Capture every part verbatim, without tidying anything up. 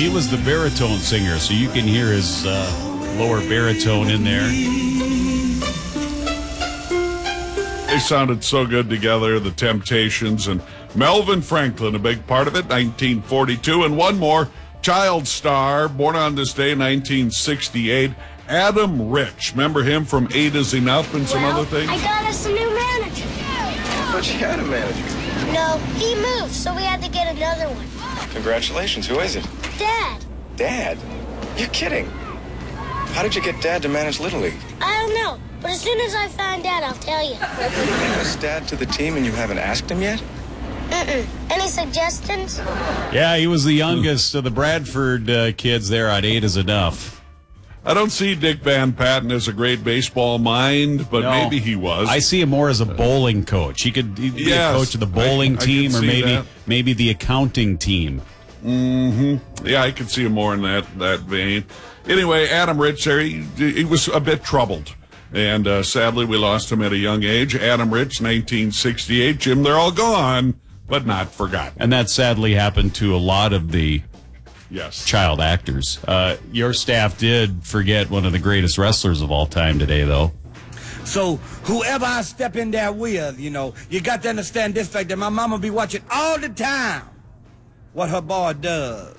he was the baritone singer, so you can hear his uh, lower baritone in there. They sounded so good together, the Temptations, and Melvin Franklin, a big part of it, nineteen forty-two. And one more, child star, born on this day, nineteen sixty-eight, Adam Rich. Remember him from Eight Is Enough and some well, other things? I got us a new manager. But you had a manager. No, he moved, so we had to get another one. Congratulations. Who is it? Dad. Dad? You're kidding. How did you get Dad to manage Little League? I don't know, but as soon as I find out, I'll tell you. Is Dad to the team and you haven't asked him yet? Mm-mm. Any suggestions? Yeah, he was the youngest of the Bradford uh, kids there on Eight Is Enough. I don't see Dick Van Patten as a great baseball mind, but No. maybe he was. I see him more as a bowling coach. He could he'd be Yes, a coach of the bowling I- I team can or see maybe that. maybe the accounting team. Mm-hmm. Yeah, I could see him more in that, that vein. Anyway, Adam Rich there, he, he was a bit troubled. And uh, sadly, we lost him at a young age. Adam Rich, nineteen sixty-eight. Jim, they're all gone, but not forgotten. And that sadly happened to a lot of the Yes. child actors. Uh, your staff did forget one of the greatest wrestlers of all time today, though. So whoever I step in there with, you know, you got to understand this fact that my mama be watching all the time what her boy does.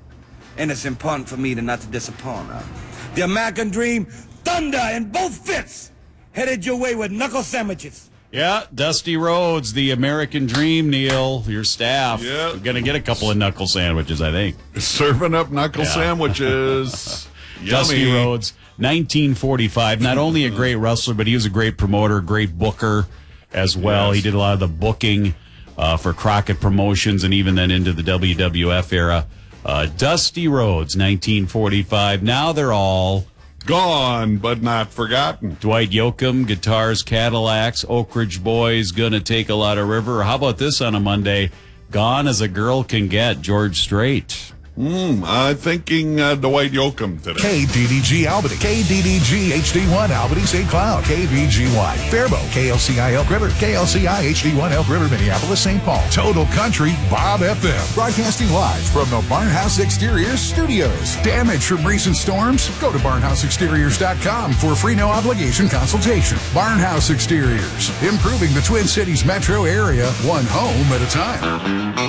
And it's important for me to not to disappoint her. The American Dream, thunder in both fists, headed your way with knuckle sandwiches. Yeah, Dusty Rhodes, the American Dream, Neil, your staff. Yeah. We're going to get a couple of knuckle sandwiches, I think. Serving up knuckle Yeah. sandwiches. Dusty Yummy. Rhodes, nineteen forty-five. Not only a great wrestler, but he was a great promoter, great booker as well. Yes. He did a lot of the booking uh, for Crockett Promotions and even then into the W W F era. Uh, Dusty Rhodes, nineteen forty-five. Now they're all Gone, but not forgotten. Dwight Yoakam, Guitars, Cadillacs, Oak Ridge Boys, Gonna Take a Lot of River. Or how about this on a Monday? Gone as a Girl Can Get, George Strait. Mm, I'm thinking uh, Dwight Yoakam today. K D D G Albany, K D D G H D one Albany Saint Cloud, K B G Y Faribault, K L C I Elk River, K L C I H D one Elk River, Minneapolis, Saint Paul. Total Country, Bob F M. Broadcasting live from the Barnhouse Exteriors Studios. Damage from recent storms? Go to barnhouse exteriors dot com for a free no obligation consultation. Barnhouse Exteriors, improving the Twin Cities metro area, one home at a time.